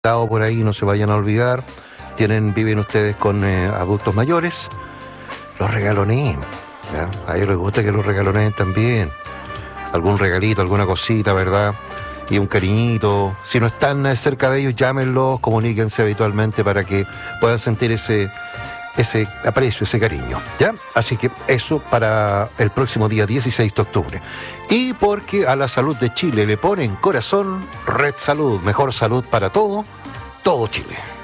por ahí, no se vayan a olvidar. Viven ustedes con adultos mayores, los regaloneen, ¿ya? A ellos les gusta que los regaloneen también. Algún regalito, alguna cosita, ¿verdad? Y un cariñito. Si no están cerca de ellos, llámenlos, comuníquense habitualmente para que puedan sentir ese aprecio, ese cariño, ¿ya? Así que eso para el próximo día 16 de octubre. Y porque a la salud de Chile le ponen corazón, Red Salud, mejor salud para todo Chile.